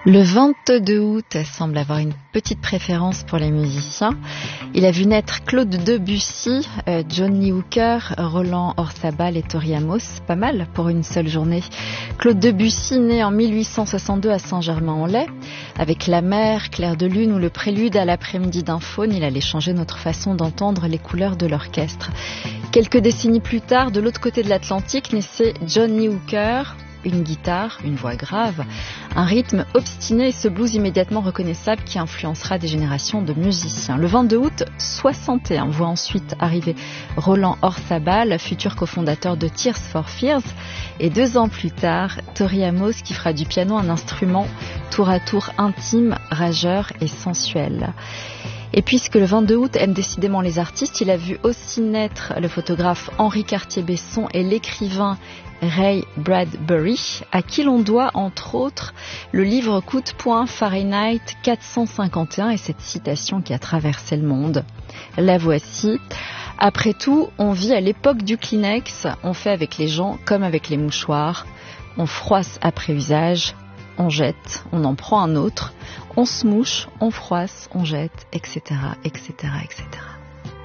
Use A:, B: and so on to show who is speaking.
A: Le 22 août semble avoir une petite préférence pour les musiciens. Il a vu naître Claude Debussy, John Lee Hooker, Roland Orzabal et Tori Amos. Pas mal pour une seule journée. Claude Debussy, né en 1862 à Saint-Germain-en-Laye, avec La Mer, Clair de Lune ou le prélude à l'après-midi d'un faune, il allait changer notre façon d'entendre les couleurs de l'orchestre. Quelques décennies plus tard, de l'autre côté de l'Atlantique, naissait John Lee Hooker. Une guitare, une voix grave, un rythme obstiné et ce blues immédiatement reconnaissable qui influencera des générations de musiciens. Le 22 août 61 voit ensuite arriver Roland Orzabal, futur cofondateur de Tears for Fears, et 2 ans plus tard, Tori Amos qui fera du piano un instrument tour à tour intime, rageur et sensuel. Et puisque le 22 août aime décidément les artistes, il a vu aussi naître le photographe Henri Cartier-Bresson et l'écrivain Ray Bradbury, à qui l'on doit entre autres le livre Coup de poing Fahrenheit 451 et cette citation qui a traversé le monde. La voici. Après tout, on vit à l'époque du Kleenex, on fait avec les gens comme avec les mouchoirs, on froisse après usage, on jette, on en prend un autre, on se mouche, on froisse, on jette, etc., etc., etc.